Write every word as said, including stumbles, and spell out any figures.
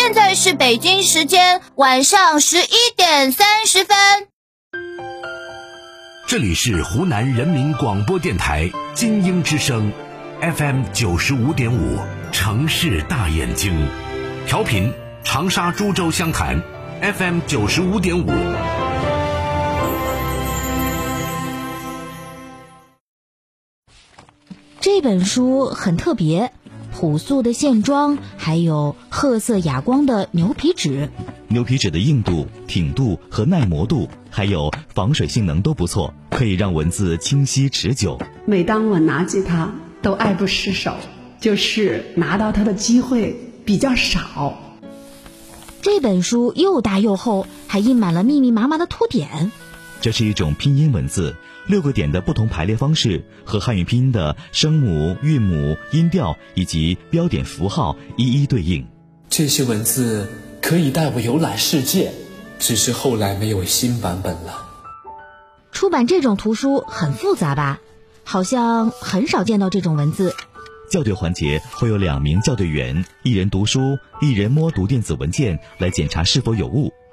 现在是北京时间晚上十一点三十分。 这里是湖南人民广播电台金鹰之声 F M 九十五点五，城市大眼睛，调频长沙、株洲、湘潭 F M 九十五点五。 这本书很特别，朴素的线装，还有褐色哑光的牛皮纸。 牛皮纸的硬度、挺度和耐磨度，还有防水性能都不错，可以让文字清晰持久。 每当我拿起它，都爱不释手，就是拿到它的机会比较少。 这本书又大又厚，还印满了密密麻麻的图点。 这是一种拼音文字，六个点的不同排列方式和汉语拼音的声母、韵母、音调以及标点符号一一对应。 这些文字可以带我游览世界，只是后来没有新版本了。 出版这种图书很复杂吧？好像很少见到这种文字。 校对环节会有两名校对员，一人读书，一人摸读电子文件来检查是否有误。